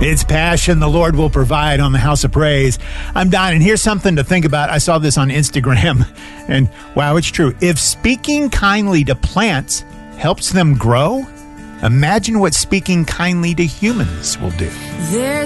It's passion the Lord will provide on the House of Praise. I'm Don, and here's something to think about. I saw this on Instagram, and wow, it's true. If speaking kindly to plants helps them grow, imagine what speaking kindly to humans will do.